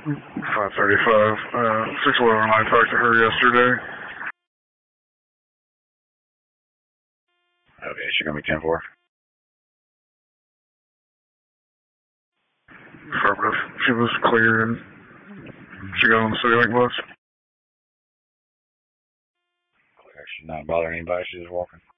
535. 611, I talked to her yesterday. Okay, she's gonna be 10-4. Affirmative. She was clear and she got on the CityLink bus. Clear. She's not bothering anybody. She's just walking.